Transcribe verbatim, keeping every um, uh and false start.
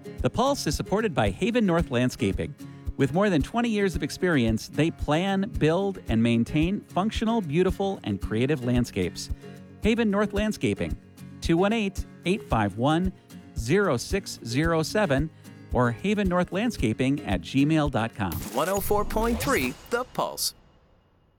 The Pulse is supported by Haven North Landscaping. With more than twenty years of experience, they plan, build, and maintain functional, beautiful, and creative landscapes. Haven North Landscaping, two one eight, eight five one, zero six zero seven or haven north landscaping at gmail dot com. one oh four point three The Pulse.